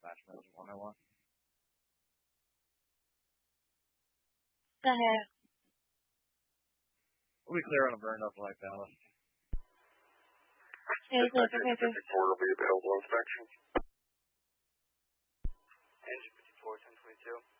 attachment is one I want. Go ahead. We'll be clear on a burn up like Dallas. Dispatch 54 will be available inspection. Engine 54, 1022.